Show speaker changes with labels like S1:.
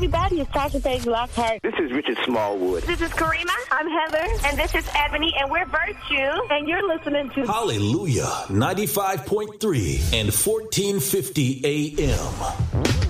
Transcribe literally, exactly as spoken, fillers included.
S1: everybody. It's Tasha Page Lockhart.
S2: This is Richard Smallwood.
S3: This is Karima. I'm Heather. And this is Ebony. And we're Virtue.
S1: And you're listening to
S4: Hallelujah ninety-five point three and fourteen fifty A M.